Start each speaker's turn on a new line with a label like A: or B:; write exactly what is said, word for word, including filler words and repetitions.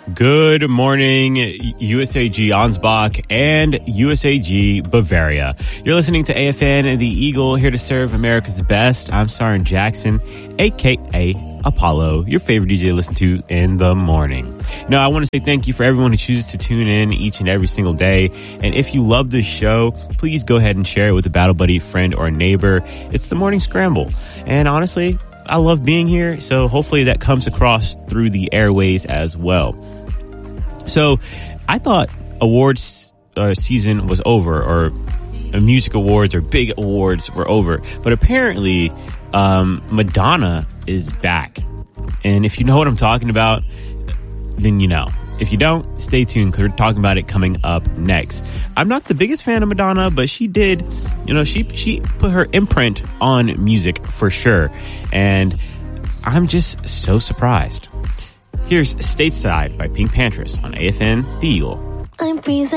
A: Good morning, U S A G Ansbach and U S A G Bavaria. You're listening to A F N and the Eagle, here to serve America's best. I'm Sarin Jackson, a k a. Apollo, your favorite D J to listen to in the morning. Now, I want to say thank you for everyone who chooses to tune in each and every single day. And if you love this show, please go ahead and share it with a battle buddy, friend, or neighbor. It's the Morning Scramble. And honestly, I love being here, so hopefully that comes across through the airways as well. So I thought awards uh, season was over, or uh, music awards or big awards were over. But apparently, um, Madonna is back. And if you know what I'm talking about, then you know. If you don't, stay tuned, because we're talking about it coming up next. I'm not the biggest fan of Madonna, but she did, you know, she she put her imprint on music for sure. And I'm just so surprised. Here's Stateside by Pink Panthers on A F N The Eagle.
B: I'm freezing.